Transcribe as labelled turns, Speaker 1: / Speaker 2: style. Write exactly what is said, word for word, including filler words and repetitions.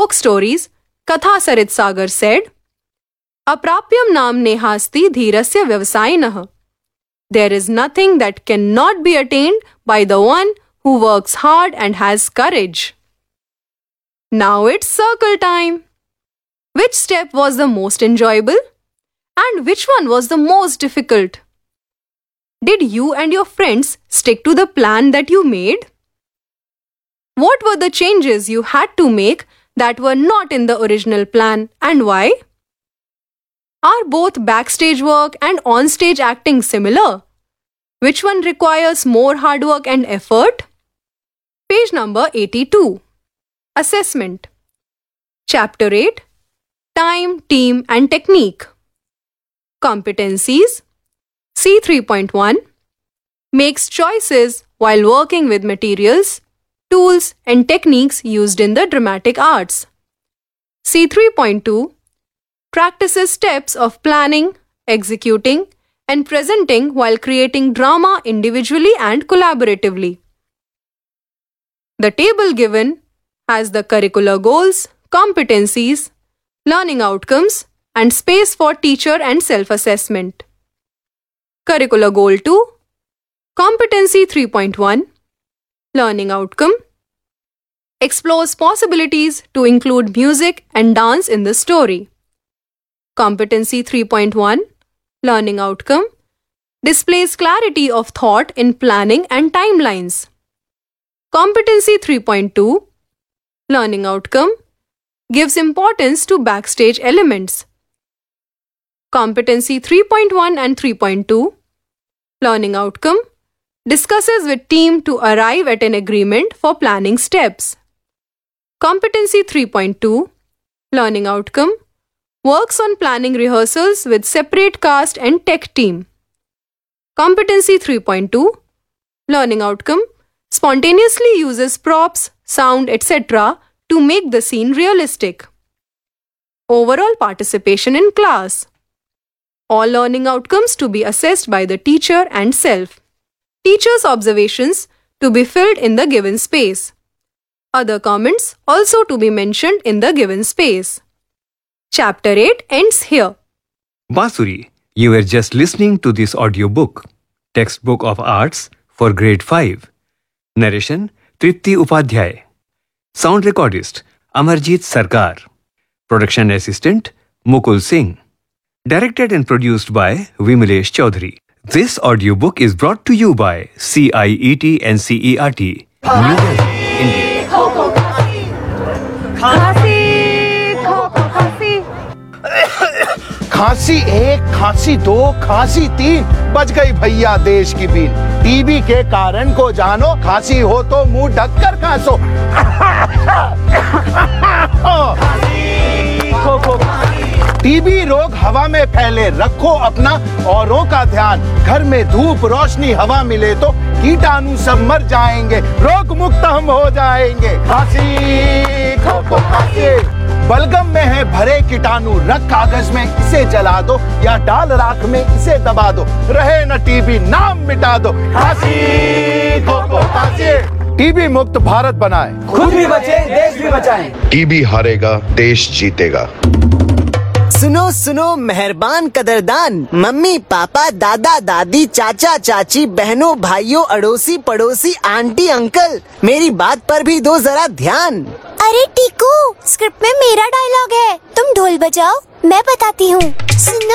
Speaker 1: folk stories, Kathasarit Sagar said, Aprapyam namne hasti dhirasya vyavasayinah. There is nothing that cannot be attained by the one who works hard and has courage. Now it's circle time. Which step was the most enjoyable? And which one was the most difficult? Did you and your friends stick to the plan that you made? What were the changes you had to make that were not in the original plan, and why? Are both backstage work and on-stage acting similar? Which one requires more hard work and effort? Page number eighty-two. Assessment. Chapter eight. Time, Team and Technique. Competencies. C three point one. Makes choices while working with materials, tools and techniques used in the dramatic arts. C three point two. Practices steps of planning, executing, and presenting while creating drama individually and collaboratively. The table given has the curricular goals, competencies, learning outcomes, and space for teacher and self-assessment. Curricular Goal two, Competency three point one, Learning Outcome, explores possibilities to include music and dance in the story. Competency three point one, Learning Outcome, displays clarity of thought in planning and timelines. Competency three point two, Learning Outcome, gives importance to backstage elements. Competency three point one and three point two, Learning Outcome, discusses with team to arrive at an agreement for planning steps. Competency three point two, Learning Outcome, works on planning rehearsals with separate cast and tech team. Competency three point two, Learning Outcome, spontaneously uses props, sound, et cetera to make the scene realistic. Overall participation in class. All learning outcomes to be assessed by the teacher and self. Teacher's observations to be filled in the given space. Other comments also to be mentioned in the given space. Chapter eight ends here.
Speaker 2: Basuri, you were just listening to this audiobook, Textbook of Arts for Grade five. Narration, Tripti Upadhyay. Sound recordist, Amarjit Sarkar. Production assistant, Mukul Singh. Directed and produced by Vimalesh Chaudhary. This audiobook is brought to you by C I E T N C E R T, New Delhi, India.
Speaker 3: खांसी एक, खांसी दो, खांसी तीन, बच गई भैया देश की बीन। टीबी के कारण को जानो, खांसी हो तो मुंह ढककर खांसो। टीबी रोग हवा में फैले, रखो अपना औरों का ध्यान। घर में धूप रोशनी हवा मिले तो कीटाणु सब मर जाएंगे, रोग मुक्त हम हो जाएंगे। खांसी खो खो खांसी, बलगम में है भरे कीटाणु, रख कागज में इसे जला दो या डाल राख में इसे दबा दो, रहे न टीबी नाम मिटा दो। खांसी खो खो खांसी, टीबी मुक्त भारत बनाए,
Speaker 4: खुद भी बचे देश भी बचाएं।
Speaker 5: टीबी हारेगा देश जीतेगा।
Speaker 6: सुनो सुनो मेहरबान कदरदान, मम्मी पापा दादा दादी चाचा चाची बहनों भाइयों अड़ोसी पड़ोसी आंटी अंकल, मेरी बात पर भी दो जरा ध्यान।
Speaker 7: अरे टीकू, स्क्रिप्ट में मेरा डायलॉग है, तुम ढोल बजाओ, मैं बताती हूँ। सुनो